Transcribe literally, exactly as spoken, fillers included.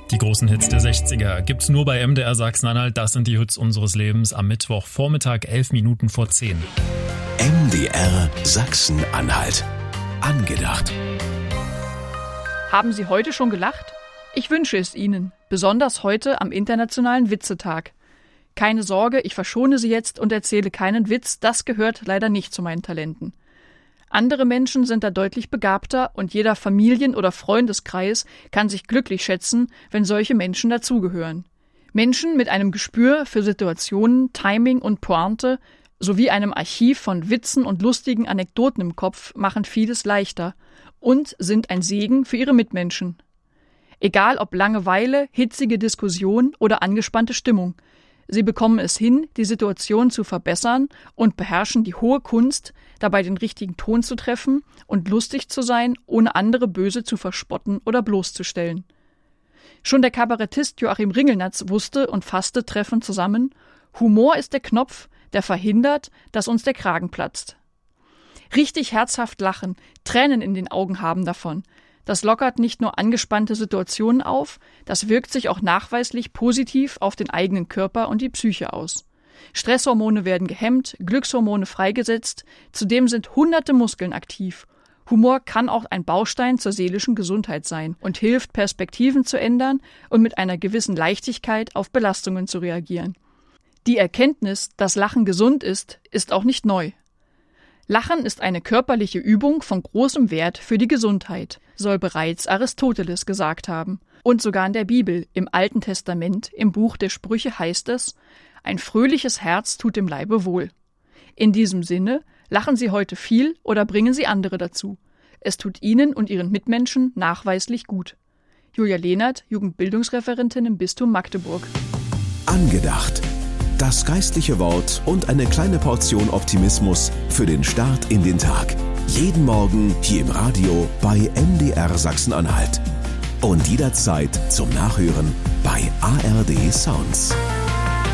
Die großen Hits der sechziger gibt's nur bei M D R Sachsen-Anhalt. Das sind die Hits unseres Lebens am Mittwoch, Vormittag, elf Minuten vor zehn. M D R Sachsen-Anhalt. Angedacht. Haben Sie heute schon gelacht? Ich wünsche es Ihnen, besonders heute am Internationalen Witzetag. Keine Sorge, ich verschone Sie jetzt und erzähle keinen Witz, das gehört leider nicht zu meinen Talenten. Andere Menschen sind da deutlich begabter und jeder Familien- oder Freundeskreis kann sich glücklich schätzen, wenn solche Menschen dazugehören. Menschen mit einem Gespür für Situationen, Timing und Pointe sowie einem Archiv von Witzen und lustigen Anekdoten im Kopf machen vieles leichter und sind ein Segen für ihre Mitmenschen. Egal ob Langeweile, hitzige Diskussion oder angespannte Stimmung, sie bekommen es hin, die Situation zu verbessern und beherrschen die hohe Kunst, dabei den richtigen Ton zu treffen und lustig zu sein, ohne andere böse zu verspotten oder bloßzustellen. Schon der Kabarettist Joachim Ringelnatz wusste und fasste treffend zusammen: Humor ist der Knopf, der verhindert, dass uns der Kragen platzt. Richtig herzhaft lachen, Tränen in den Augen haben davon. Das lockert nicht nur angespannte Situationen auf, das wirkt sich auch nachweislich positiv auf den eigenen Körper und die Psyche aus. Stresshormone werden gehemmt, Glückshormone freigesetzt, zudem sind hunderte Muskeln aktiv. Humor kann auch ein Baustein zur seelischen Gesundheit sein und hilft, Perspektiven zu ändern und mit einer gewissen Leichtigkeit auf Belastungen zu reagieren. Die Erkenntnis, dass Lachen gesund ist, ist auch nicht neu. Lachen ist eine körperliche Übung von großem Wert für die Gesundheit, soll bereits Aristoteles gesagt haben. Und sogar in der Bibel, im Alten Testament, im Buch der Sprüche heißt es: Ein fröhliches Herz tut dem Leibe wohl. In diesem Sinne, lachen Sie heute viel oder bringen Sie andere dazu. Es tut Ihnen und Ihren Mitmenschen nachweislich gut. Julia Lehnert, Jugendbildungsreferentin im Bistum Magdeburg. Angedacht. Das geistliche Wort und eine kleine Portion Optimismus für den Start in den Tag. Jeden Morgen hier im Radio bei M D R Sachsen-Anhalt. Und jederzeit zum Nachhören bei A R D Sounds.